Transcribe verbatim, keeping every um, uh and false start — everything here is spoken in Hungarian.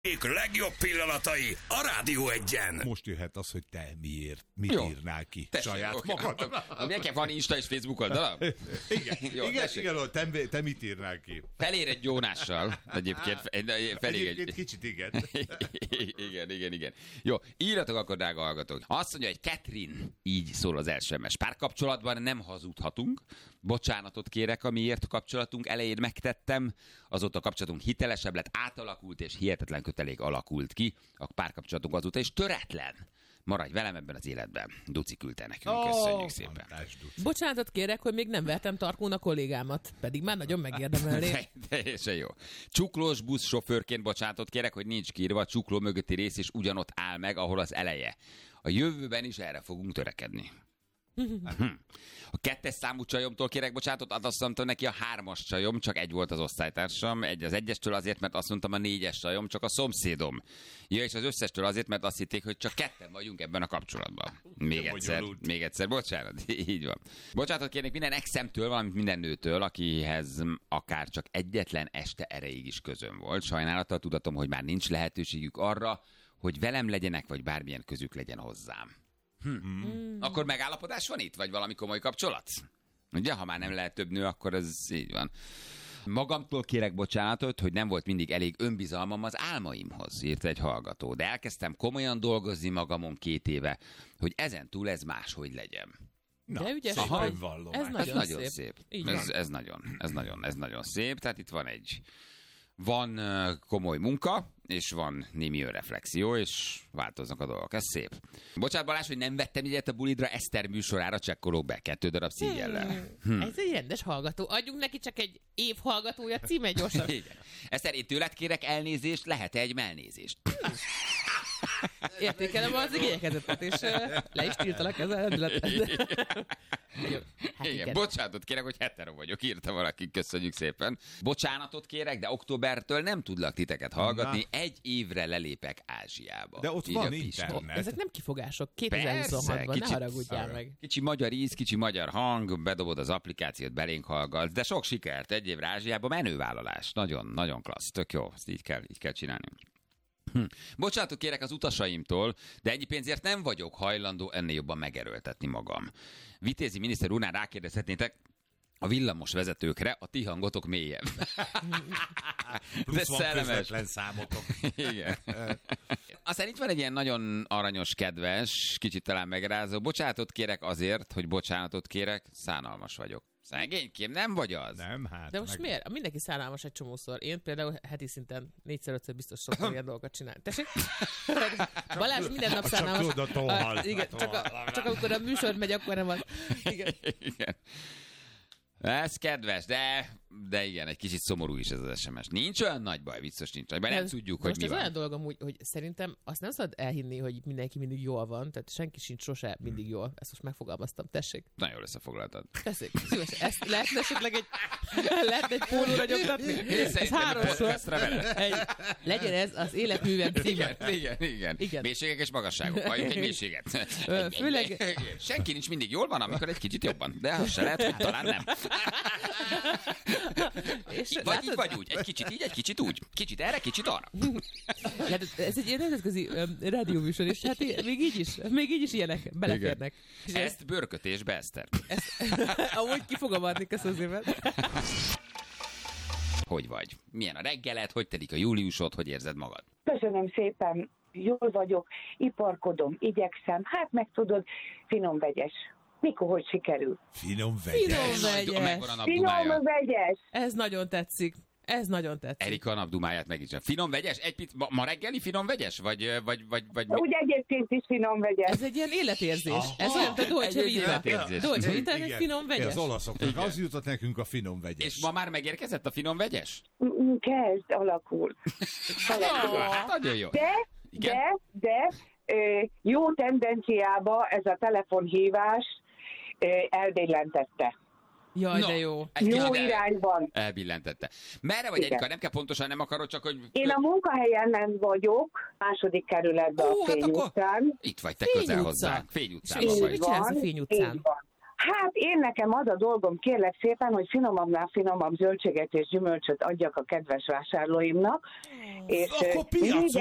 legjobb pillanatai a Rádió Egyen. Most jöhet az, hogy te miért, mit Jó. írnál ki Tessék, saját okay. magad. Nekem van Insta és Facebook oldala? Igen, Jó, igen, igen, te, te mit írnál ki? Felér egy Jónással. Egyébként, felég Egyébként egy... kicsit igen. igen, igen, igen. Jó, írjatok akkor, drága hallgatók. Azt mondja, hogy Catherine, így szól az első es em es. Párkapcsolatban nem hazudhatunk. Bocsánatot kérek, amiért a kapcsolatunk elején megtettem. Azóta a kapcsolatunk hitelesebb lett, átalakult és hihetetlen kötelék alakult ki. A párkapcsolatunk azóta is töretlen. Maradj velem ebben az életben. Duci küldte nekünk, Oh, köszönjük szépen. Bocsánatot kérek, hogy még nem vertem tarkón a kollégámat, pedig már nagyon megérdemelné. Teljesen jó. Csuklós busz sofőrként bocsánatot kérek, hogy nincs kiírva, a csukló mögötti rész is ugyanott áll meg, ahol az eleje. A jövőben is erre fogunk törekedni. A kettes számú csajomtól kérek bocsánatot, azt mondtam neki a hármas csajom, csak egy volt az osztálytársam, egy az egyestől azért, mert azt mondtam a négyes csajom, csak a szomszédom. Ja, és az összestől azért, mert azt hitték, hogy csak ketten vagyunk ebben a kapcsolatban. Még egyszer, még egyszer, bocsánat, így van. Bocsánatot kérnék minden exemtől, valamint minden nőtől, akihez akár csak egyetlen este erejéig is közöm volt. Sajnálattal tudatom, hogy már nincs lehetőségük arra, hogy velem legyenek, vagy bármilyen közük legyen hozzám. Hm. Mm. Akkor megállapodás van itt? Vagy valami komoly kapcsolat? Ugye, ha már nem lehet több nő, akkor ez így van. Magamtól kérek bocsánatot, hogy nem volt mindig elég önbizalmam az álmaimhoz, írt egy hallgató. De elkezdtem komolyan dolgozni magamon két éve, hogy ezentúl ez máshogy legyen. Na, de ügyes vagy. Ez nagyon, ez nagyon szép. szép. Ez, ez, nagyon, ez, nagyon, ez nagyon szép. Tehát itt van egy... Van uh, komoly munka, és van némi önreflexió, és változnak a dolgok. Ez szép. Bocsánat, Balázs, hogy nem vettem ilyet a bulidra, Eszter műsorára csekkolok be kettő darab szígyellel. Hmm. Hmm. Ez egy rendes hallgató. Adjunk neki csak egy év hallgatója címe gyorsan. Igen. Eszter, én tőled kérek elnézést, lehet-e egy melnézést? Értékelem az igénykezetet, és uh, le is tiltalak ezzel. Hát igen. igen, bocsánatot kérek, hogy hetero vagyok, írta valaki, köszönjük szépen. Bocsánatot kérek, de októbertől nem tudlak titeket hallgatni, Na. egy évre lelépek Ázsiába. De ott így van internet. Ezek nem kifogások, kétezer-huszonhatban, ne haragudjál szar. meg. Kicsi magyar íz, kicsi magyar hang, bedobod az applikációt, belénk hallgatsz, de sok sikert, egy évre Ázsiába, menővállalás, nagyon, nagyon klassz, tök jó, ezt így kell, így kell csinálni. Hm. Bocsánatot kérek az utasaimtól, de ennyi pénzért nem vagyok hajlandó ennél jobban megerőltetni magam. Vitézi miniszter úrnál rákérdezhetnétek, a villamos vezetőkre a ti hangotok mélyebb. Plusz van közvetlen számotok. Igen. Aztán itt van egy ilyen nagyon aranyos, kedves, kicsit talán megrázó. Bocsánatot kérek azért, hogy bocsánatot kérek, szánalmas vagyok. Szegénykém, nem vagy az? Nem, hát. De most meg... miért? Mindenki szánalmas egy csomószor. Én például heti szinten négyszer-ötször biztos szoktam ilyen dolgokat csinálni. Tessék? Balázs minden nap szánalmas. Csak tudod, tohal. A, igen, csak, a, csak amikor a műsor megy, akkor nem az. Igen. Igen. Ez kedves, de, de igen, egy kicsit szomorú is ez az es em es. Nincs olyan nagy baj, vicces nincs nagy baj, nem ez, tudjuk, hogy mi ez van. Most ez olyan dolgom, hogy, hogy szerintem azt nem szabad elhinni, hogy mindenki mindig jól van, tehát senki sincs sose mindig jól. Ezt most megfogalmaztam, tessék. Nagyon jól összefoglaltad. Tessék, szívesen. Ezt lehetne esetleg egy, lehetne egy pólóra nyomtatni? Ez háromszor. Egy, legyen ez az életművem címe. Igen, igen, igen, igen. Mélységek és magasságok. Halljunk egy mélységet. Főleg... Senki nincs mindig jól van, amikor egy kicsit jobban. De az se lehet, hogy talán nem. És vagy látod? Így vagy úgy, egy kicsit így, egy kicsit úgy. Kicsit erre, kicsit arra. Hát ez egy nemzetközi um, rádióműsor, és hát még így is, még így is ilyenek beleférnek. Igen. Ezt bőrkötésbe, Eszter. Ezt, amúgy ki fogom adni, köszönöm. Hogy vagy? Milyen a reggeled? Hogy telik a júliusod? Hogy érzed magad? Köszönöm szépen, jól vagyok, iparkodom, igyekszem, hát meg tudod, finom vegyes. Mikor, hogy sikerül? Finom vegyes. Finom vegyes. Finom vegyes. Ez nagyon tetszik. Ez nagyon tetszik. Erika a napdumáját meg is. Finom vegyes? Egy pic, ma, ma reggeli finom vegyes? Vagy, vagy, vagy, vagy Úgy egyébként is finom vegyes. Ez egy ilyen életérzés. Aha. Ez olyan, mint a Dolce Vita. Dolce Vita, egy finom vegyes. Az olaszoknak az jutott nekünk a finom vegyes. És ma már megérkezett a finom vegyes? Kezd, alakul. alakul. Hát nagyon jó. De, Igen? de, de jó tendenciába ez a telefonhívás elbillentette. Jaj, no, de jó. Jó irányban. Elbillentette. Merre vagy, Erika? Nem kell pontosan, nem akarod, csak hogy... Én a munkahelyen vagyok, második kerületben a Fény hát utcán. Itt vagy te közel hozzánk. Fény utcában vagy. vagy. Mit csinálsz a Fény utcán? Hát én nekem az a dolgom, kérlek szépen, hogy finomabbnál finomabb zöldséget és gyümölcsöt adjak a kedves vásárlóimnak. És akkor piacon